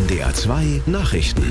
NDR 2 Nachrichten.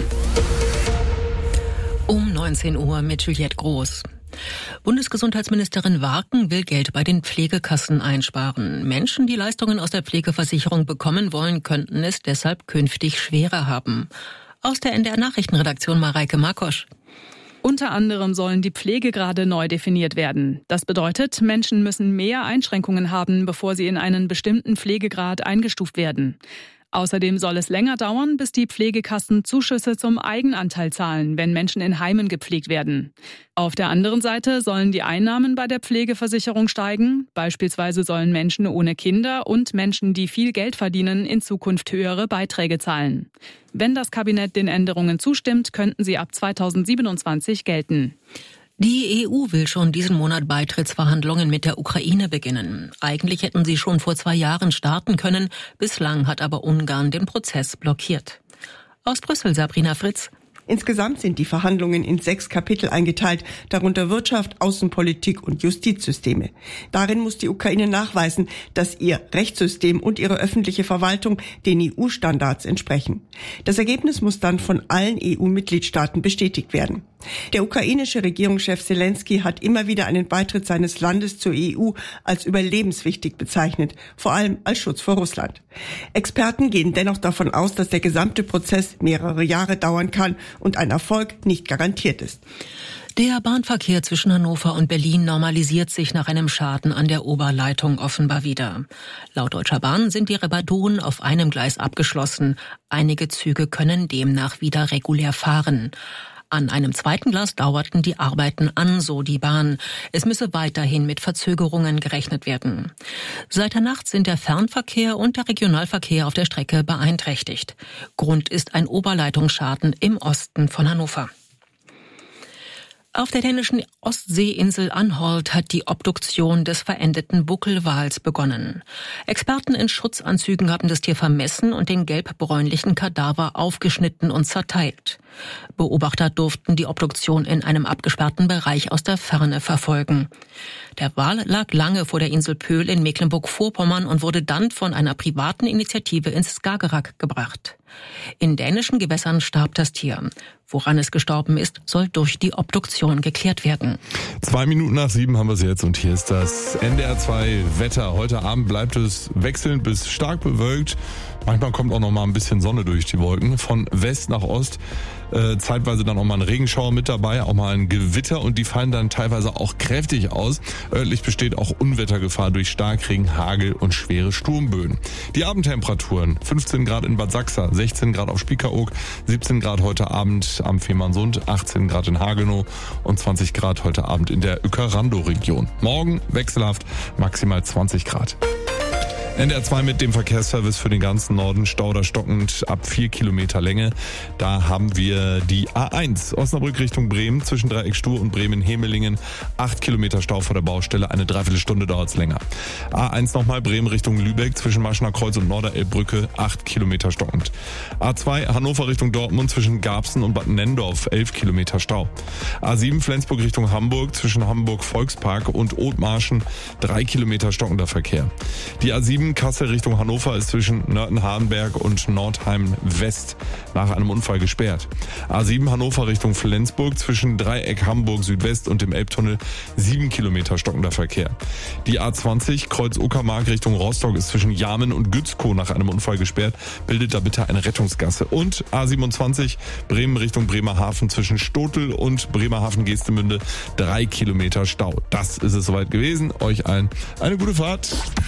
Um 19 Uhr mit Juliette Groß. Bundesgesundheitsministerin Warken will Geld bei den Pflegekassen einsparen. Menschen, die Leistungen aus der Pflegeversicherung bekommen wollen, könnten es deshalb künftig schwerer haben. Aus der NDR Nachrichtenredaktion Mareike Markosch. Unter anderem sollen die Pflegegrade neu definiert werden. Das bedeutet, Menschen müssen mehr Einschränkungen haben, bevor sie in einen bestimmten Pflegegrad eingestuft werden. Außerdem soll es länger dauern, bis die Pflegekassen Zuschüsse zum Eigenanteil zahlen, wenn Menschen in Heimen gepflegt werden. Auf der anderen Seite sollen die Einnahmen bei der Pflegeversicherung steigen. Beispielsweise sollen Menschen ohne Kinder und Menschen, die viel Geld verdienen, in Zukunft höhere Beiträge zahlen. Wenn das Kabinett den Änderungen zustimmt, könnten sie ab 2027 gelten. Die EU will schon diesen Monat Beitrittsverhandlungen mit der Ukraine beginnen. Eigentlich hätten sie schon vor 2 Jahren starten können. Bislang hat aber Ungarn den Prozess blockiert. Aus Brüssel, Sabrina Fritz. Insgesamt sind die Verhandlungen in 6 Kapitel eingeteilt, darunter Wirtschaft, Außenpolitik und Justizsysteme. Darin muss die Ukraine nachweisen, dass ihr Rechtssystem und ihre öffentliche Verwaltung den EU-Standards entsprechen. Das Ergebnis muss dann von allen EU-Mitgliedstaaten bestätigt werden. Der ukrainische Regierungschef Selenskyj hat immer wieder einen Beitritt seines Landes zur EU als überlebenswichtig bezeichnet, vor allem als Schutz vor Russland. Experten gehen dennoch davon aus, dass der gesamte Prozess mehrere Jahre dauern kann und ein Erfolg nicht garantiert ist. Der Bahnverkehr zwischen Hannover und Berlin normalisiert sich nach einem Schaden an der Oberleitung offenbar wieder. Laut Deutscher Bahn sind die Reparaturen auf einem Gleis abgeschlossen. Einige Züge können demnach wieder regulär fahren. An einem zweiten Gleis dauerten die Arbeiten an, so die Bahn. Es müsse weiterhin mit Verzögerungen gerechnet werden. Seit der Nacht sind der Fernverkehr und der Regionalverkehr auf der Strecke beeinträchtigt. Grund ist ein Oberleitungsschaden im Osten von Hannover. Auf der dänischen Ostseeinsel Anholt hat die Obduktion des verendeten Buckelwals begonnen. Experten in Schutzanzügen haben das Tier vermessen und den gelbbräunlichen Kadaver aufgeschnitten und zerteilt. Beobachter durften die Obduktion in einem abgesperrten Bereich aus der Ferne verfolgen. Der Wal lag lange vor der Insel Pöhl in Mecklenburg-Vorpommern und wurde dann von einer privaten Initiative ins Skagerrak gebracht. In dänischen Gewässern starb das Tier. Woran es gestorben ist, soll durch die Obduktion geklärt werden. 7:02 haben wir es jetzt und hier ist das NDR 2 Wetter. Heute Abend bleibt es wechselnd bis stark bewölkt. Manchmal kommt auch noch mal ein bisschen Sonne durch die Wolken. Von West nach Ost zeitweise dann auch mal ein Regenschauer mit dabei, auch mal ein Gewitter und die fallen dann teilweise auch kräftig aus. Örtlich besteht auch Unwettergefahr durch Starkregen, Hagel und schwere Sturmböen. Die Abendtemperaturen: 15 Grad in Bad Sachsa, 16 Grad auf Spiekeroog, 17 Grad heute Abend am Fehmarnsund, 18 Grad in Hagenow und 20 Grad heute Abend in der Uecker-Randow-Region. Morgen wechselhaft, maximal 20 Grad. NDR 2 mit dem Verkehrsservice für den ganzen Norden, Stau oder stockend ab 4 Kilometer Länge. Da haben wir die A1 Osnabrück Richtung Bremen zwischen Dreieck-Stuhr und Bremen-Hemelingen. 8 Kilometer Stau vor der Baustelle, eine Dreiviertelstunde dauert's länger. A1 nochmal Bremen Richtung Lübeck zwischen Maschener Kreuz und Norderelbbrücke, 8 Kilometer stockend. A2 Hannover Richtung Dortmund zwischen Garbsen und Bad Nendorf, 11 Kilometer Stau. A7 Flensburg Richtung Hamburg zwischen Hamburg Volkspark und Othmarschen, 3 Kilometer stockender Verkehr. Die A7 Kassel Richtung Hannover ist zwischen Nörten-Hardenberg und Nordheim West nach einem Unfall gesperrt. A7 Hannover Richtung Flensburg zwischen Dreieck Hamburg Südwest und dem Elbtunnel, 7 Kilometer stockender Verkehr. Die A20 Kreuz Uckermark Richtung Rostock ist zwischen Jamen und Gützkow nach einem Unfall gesperrt. Bildet da bitte eine Rettungsgasse. Und A27 Bremen Richtung Bremerhaven zwischen Stotel und Bremerhaven-Geestemünde, 3 Kilometer Stau. Das ist es soweit gewesen. Euch allen eine gute Fahrt.